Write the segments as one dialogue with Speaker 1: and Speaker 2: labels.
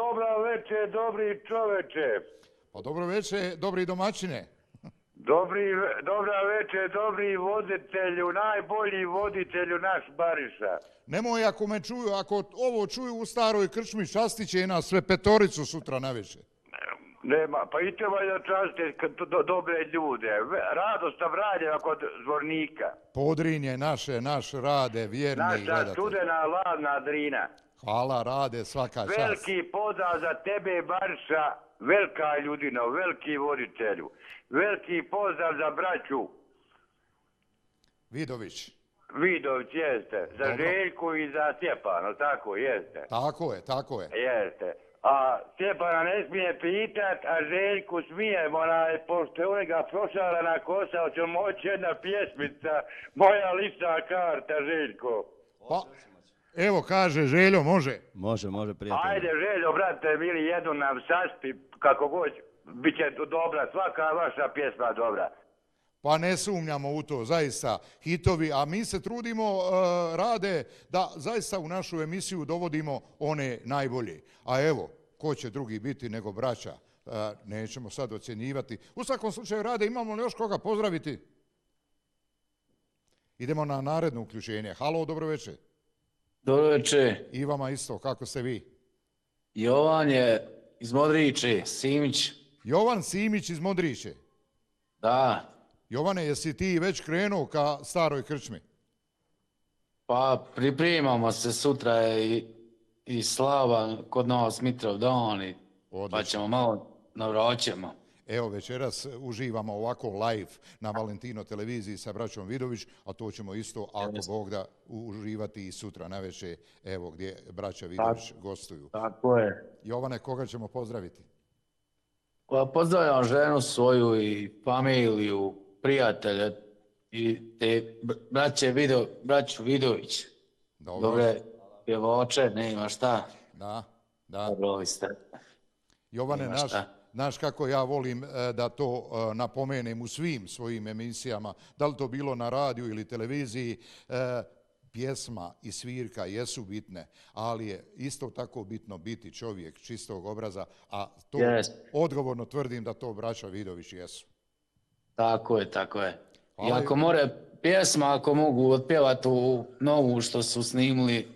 Speaker 1: dobro večer, dobri čoveče.
Speaker 2: Pa dobro večer, dobri domaćine.
Speaker 1: Dobra večer, dobri voditelju, najbolji voditelju naš Bariša.
Speaker 2: Nemoj ako me čuju, ako ovo čuju u staroj krčmi, častit će nas sve petoricu sutra na večer.
Speaker 1: Nema, pa i treba da častite dobre ljude. Radosta Vranjeva kod Zvornika.
Speaker 2: Podrinje naš Rade, vjerni gledatelj.
Speaker 1: Naša studena ladna Drina.
Speaker 2: Hvala Rade, svaka čast.
Speaker 1: Veliki pozdrav za tebe, Bariša, velika ljudino, veliki voditelju. Veliki pozdrav za braću.
Speaker 2: Vidović.
Speaker 1: Vidović, jeste. Za Željku i za Stjepana, tako jeste.
Speaker 2: Tako je.
Speaker 1: Jeste. A Stjepana ne smije pitat, a Željku smije, pošto je onega prošarana kosa, hoće moći jedna pjesmica, moja lična karta, Željko.
Speaker 2: Pa, evo kaže Željo, može?
Speaker 3: Može, prijatelj.
Speaker 1: Ajde, Željo, brate, bili jednu nam saspi, kako god, bit će dobra, svaka vaša pjesma dobra.
Speaker 2: Pa ne sumnjamo u to, zaista, hitovi, a mi se trudimo, Rade, da zaista u našu emisiju dovodimo one najbolje. A evo, ko će drugi biti nego braća, nećemo sad ocjenjivati. U svakom slučaju, Rade, imamo li još koga pozdraviti? Idemo na naredno uključenje. Halo, dobro večer.
Speaker 4: Dobro večer.
Speaker 2: I vama isto, kako ste vi?
Speaker 4: Jovan je iz Modriće, Simić.
Speaker 2: Jovan Simić iz Modriće.
Speaker 4: Da.
Speaker 2: Jovane, jesi ti već krenuo ka staroj krčmi?
Speaker 4: Pa pripremamo se, sutra je i slava kod nas Mitrov dan, pa ćemo malo navraćemo.
Speaker 2: Evo, večeras uživamo ovako live na Valentino televiziji sa braćom Vidović, a to ćemo isto, ako Bog da, uživati i sutra navečer, evo gdje braća Vidović gostuju.
Speaker 4: Tako je.
Speaker 2: Jovane, koga ćemo pozdraviti?
Speaker 4: Pa pozdravljam ženu svoju i familiju, prijatelja i te braću Vidović. Dobre pjevače, nema šta.
Speaker 2: Da.
Speaker 4: Dobro ste.
Speaker 2: Jovane, znaš kako ja volim da to napomenem u svim svojim emisijama, da li to bilo na radiju ili televiziji, pjesma i svirka jesu bitne, ali je isto tako bitno biti čovjek čistog obraza, a to odgovorno tvrdim da to braća Vidović jesu.
Speaker 4: Tako je. I ako more pjesma, ako mogu otpjevati tu novu što su snimili,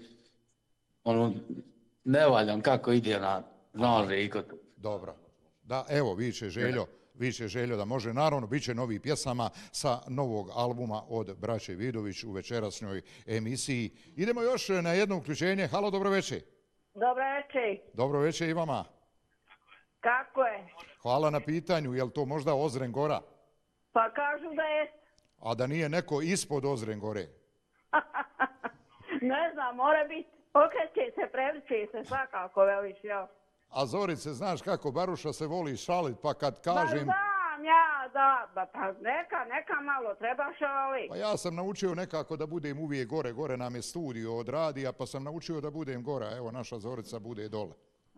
Speaker 4: ne valjam kako ide na Žikotu.
Speaker 2: Dobro. Da, evo, viče Željo da može. Naravno, bit će novih pjesama sa novog albuma od braće Vidović u večerasnjoj emisiji. Idemo još na jedno uključenje. Halo, dobro večer.
Speaker 5: Dobro večer.
Speaker 2: Dobro večer i vama.
Speaker 5: Kako je?
Speaker 2: Hvala na pitanju. Je li to možda Ozren Gora?
Speaker 5: Pa kažu da je.
Speaker 2: A da nije neko ispod Ozren Gore?
Speaker 5: Ne znam, mora biti. Okreće se, prevrće se, svakako veliš, ja.
Speaker 2: A Zorice, znaš kako Baruša se voli šalit, pa kad kažem...
Speaker 5: Ba znam ja, da, pa neka malo treba šalit.
Speaker 2: Pa ja sam naučio nekako da budem uvijek gore nam je studio od radija, pa sam naučio da budem gora. Evo, naša Zorica bude dole.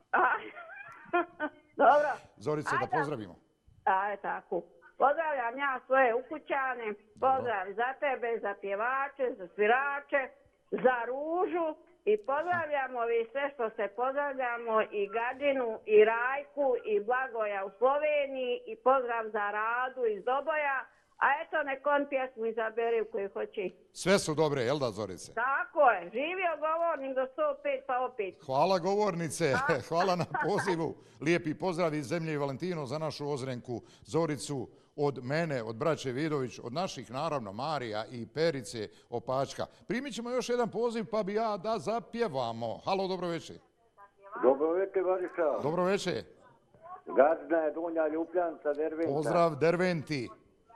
Speaker 5: Dobro.
Speaker 2: Zorice, da pozdravimo.
Speaker 5: Ajde, tako. Pozdravljam ja svoje ukućane, pozdrav za tebe, za pjevače, za svirače, za Ružu i pozdravljamo vi sve što se pozdravljamo i Gadinu, i Rajku, i Blagoja u Sloveniji i pozdrav za Radu iz Doboja, a eto nek on pjesmu izaberi u koju hoće.
Speaker 2: Sve su dobre, jel da, Zorice?
Speaker 5: Tako je, živio govornik do 105 pa opet.
Speaker 2: Hvala govornice, hvala na pozivu. Lijepi pozdrav iz zemlje i Valentino za našu Ozrenku Zoricu, od mene, od braće Vidović, od naših, naravno, Marija i Perice Opačka. Primit ćemo još jedan poziv, pa bi ja da zapjevamo. Halo, dobro večer.
Speaker 1: Dobro večer, Bariša.
Speaker 2: Dobro večer.
Speaker 1: Gazna je Dunja Ljubljanca, Derventa.
Speaker 2: Pozdrav, Derventi.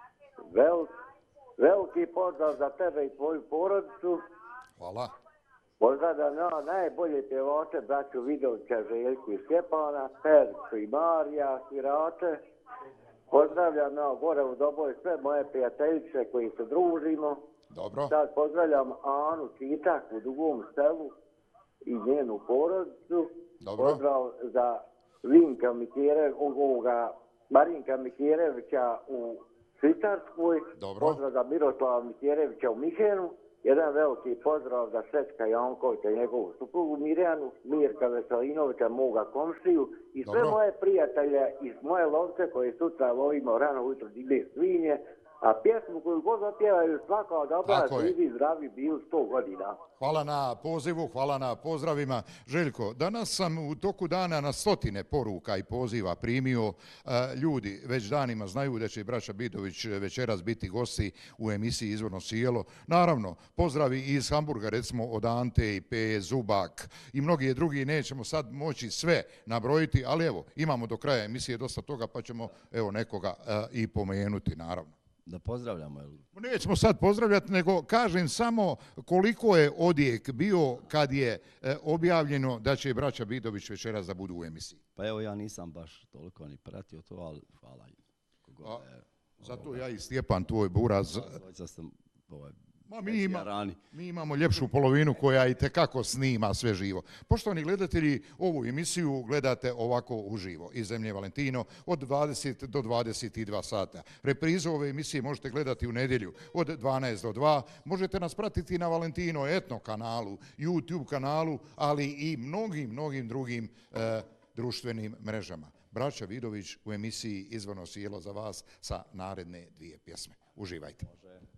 Speaker 1: Veliki pozdrav za tebe i tvoju porodicu.
Speaker 2: Hvala.
Speaker 1: Pozdravljam najbolje pjevače, braću Vidovića, Željku i Stjepana, Pericu i Marija, svirače. Pozdravljam gore u Doboj sve moje prijateljice koji se družimo.
Speaker 2: Dobro.
Speaker 1: Sad pozdravljam Anu Čitak u Dugom Selu i njenu porodicu.
Speaker 2: Dobro.
Speaker 1: Pozdrav za Marinka Mikjerevića u Švicarskoj.
Speaker 2: Dobro.
Speaker 1: Pozdrav za Miroslava Mikjerevića u Mihenu. jedan veliki pozdrav za Srećka Jankovića i njegovu suprugu Mirjanu, Mirka Veselinovića, moga komšiju i sve moje prijatelje iz moje lovce koji sutra lovimo rano ujutro divlje svinje, a pjesmu koju god zapjevaju svaka dobra, živi, zdravi, bili 100 godina.
Speaker 2: Hvala na pozivu, hvala na pozdravima. Željko, danas sam u toku dana na stotine poruka i poziva primio. Ljudi već danima znaju da će braća Bidović večeras biti gosti u emisiji Izvorno sjelo. Naravno, pozdravi iz Hamburga, recimo od Ante i P. Zubak i mnogi drugi, nećemo sad moći sve nabrojiti, ali evo, imamo do kraja emisije dosta toga, pa ćemo evo nekoga i pomenuti, naravno.
Speaker 3: Da pozdravljamo.
Speaker 2: Nećemo sad pozdravljati, nego kažem samo koliko je odjek bio kad je objavljeno da će braća Bidović večeras da budu u emisiji.
Speaker 3: Pa evo, ja nisam baš toliko ni pratio to, ali hvala im.
Speaker 2: Zato ja i Stjepan, tvoj buraz. Mi imamo ljepšu polovinu koja i tekako snima sve živo. Poštovani gledatelji, ovu emisiju gledate ovako uživo iz Zemlje Valentino od 20 do 22 sata. Reprizu ove emisije možete gledati u nedjelju od 12 do 2. Možete nas pratiti na Valentino Etno kanalu, YouTube kanalu, ali i mnogim drugim društvenim mrežama. Braća Vidović u emisiji Izvorno sjelo za vas sa naredne 2 pjesme. Uživajte.